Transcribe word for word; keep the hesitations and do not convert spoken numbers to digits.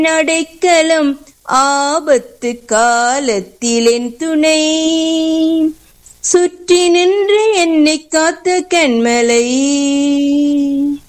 அடைக்கலம் ஆபத்து காலத்தில் என் துணை, சுற்றி நின்று என்னை காத்த கண்மலை.